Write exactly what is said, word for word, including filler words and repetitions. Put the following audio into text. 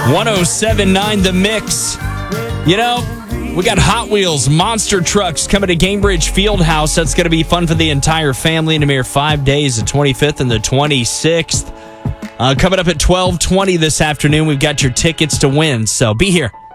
one oh seven point nine The Mix. You know, we got Hot Wheels Monster Trucks coming to Gainbridge Fieldhouse. That's going to be fun for the entire family in a mere five days, the twenty-fifth and the twenty-sixth. Uh, coming up at twelve twenty this afternoon, we've got your tickets to win, so be here.